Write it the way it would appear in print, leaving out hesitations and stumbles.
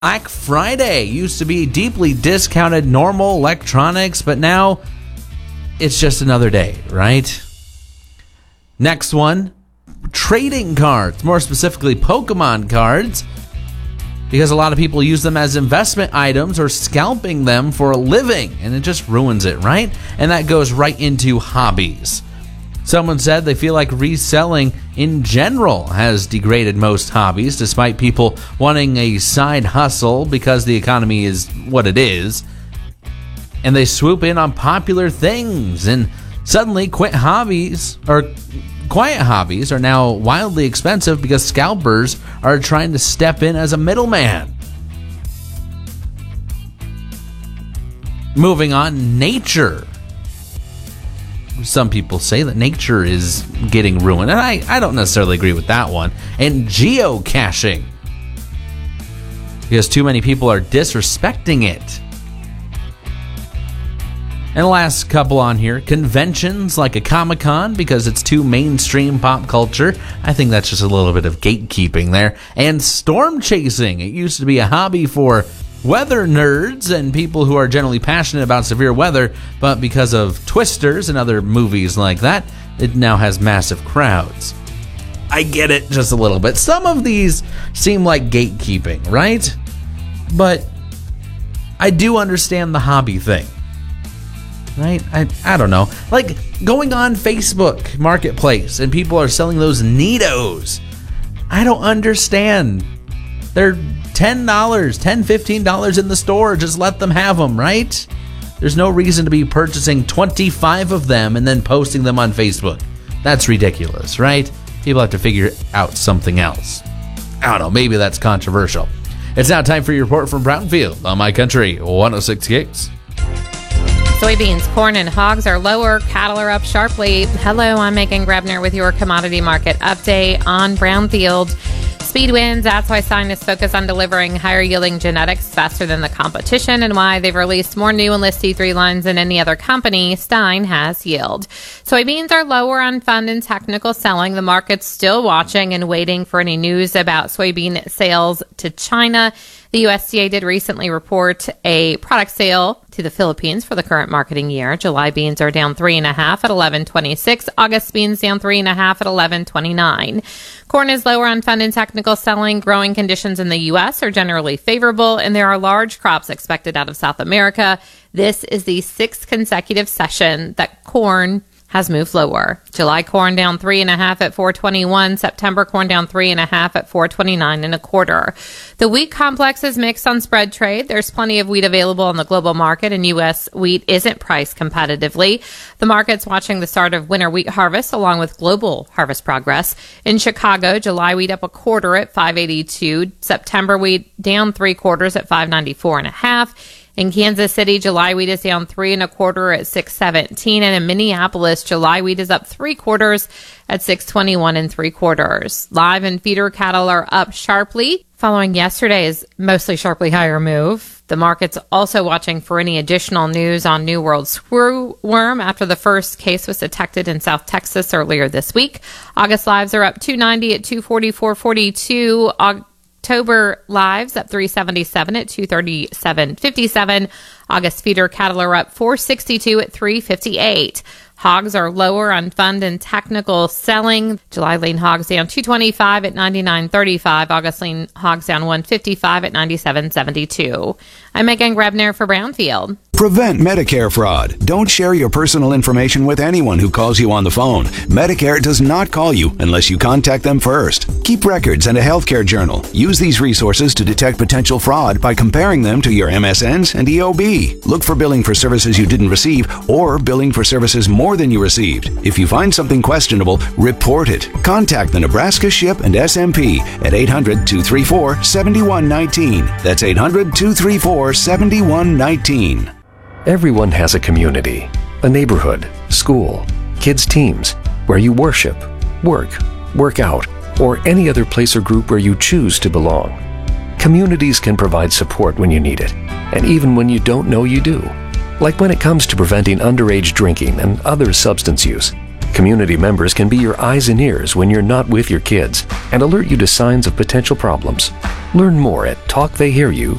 Black Friday used to be deeply discounted normal electronics, but now it's just another day, right? Next one, trading cards, more specifically Pokemon cards, because a lot of people use them as investment items or scalping them for a living, and it just ruins it, right? And that goes right into hobbies. Someone said they feel like reselling in general has degraded most hobbies, despite people wanting a side hustle because the economy is what it is. And they swoop in on popular things, and suddenly quiet hobbies are now wildly expensive because scalpers are trying to step in as a middleman. Moving on, nature. Some people say that nature is getting ruined, and I don't necessarily agree with that one. And geocaching, because too many people are disrespecting it. And the last couple on here, conventions like a Comic-Con, because it's too mainstream pop culture. I think that's just a little bit of gatekeeping there. And storm chasing. It used to be a hobby for weather nerds and people who are generally passionate about severe weather, but because of Twisters and other movies like that, it now has massive crowds. I get it just a little bit. Some of these seem like gatekeeping, right? But I do understand the hobby thing, right? I don't know. Like going on Facebook Marketplace and people are selling those Neatos. I don't understand. They're $10, $15 in the store. Just let them have them, right? There's no reason to be purchasing 25 of them and then posting them on Facebook. That's ridiculous, right? People have to figure out something else. I don't know, maybe that's controversial. It's now time for your report from Brownfield on My Country 106 Gigs. Soybeans, corn, and hogs are lower. Cattle are up sharply. Hello, I'm Megan Grebner with your commodity market update on Brownfield. Speed wins. That's why scientists focus on delivering higher yielding genetics faster than the competition, and why they've released more new Enlist E3 lines than any other company. Stein has yield. Soybeans are lower on fund and technical selling. The market's still watching and waiting for any news about soybean sales to China. The USDA did recently report a product sale to the Philippines for the current marketing year. July beans are down 3.5 at 11.26. August beans down 3.5 at 11.29. Corn is lower on fund and technical selling. Growing conditions in the U.S. are generally favorable, and there are large crops expected out of South America. This is the sixth consecutive session that corn has moved lower. July corn down 3.5 at 4.21. September corn down 3.5 at 4.29 The wheat complex is mixed on spread trade. There's plenty of wheat available on the global market, and U.S. wheat isn't priced competitively. The market's watching the start of winter wheat harvest along with global harvest progress. In Chicago, July wheat up 1/4 at 5.82. September wheat down 3/4 at 5.94.5. In Kansas City, July wheat is down 3.25 at 6.17, and in Minneapolis, July wheat is up 3/4 at 6.21 3/4. Live and feeder cattle are up sharply, following yesterday's mostly sharply higher move. The market's also watching for any additional news on New World screwworm after the first case was detected in South Texas earlier this week. August lives are up 290 at 244.42. October lives up 377 at 237.57. August feeder cattle are up 462 at 358. Hogs are lower on fund and technical selling. July lean hogs down 225 at 99.35. August lean hogs down 155 at 97.72. I'm Megan Grebner for Brownfield. Prevent Medicare fraud. Don't share your personal information with anyone who calls you on the phone. Medicare does not call you unless you contact them first. Keep records and a healthcare journal. Use these resources to detect potential fraud by comparing them to your MSNs and EOB. Look for billing for services you didn't receive or billing for services more than you received. If you find something questionable, report it. Contact the Nebraska SHIP and SMP at 800-234-7119. That's 800-234-7119. Everyone has a community, a neighborhood, school, kids' teams, where you worship, work out, or any other place or group where you choose to belong. Communities can provide support when you need it, and even when you don't know you do. Like when it comes to preventing underage drinking and other substance use. Community members can be your eyes and ears when you're not with your kids and alert you to signs of potential problems. Learn more at talktheyhearyou.com.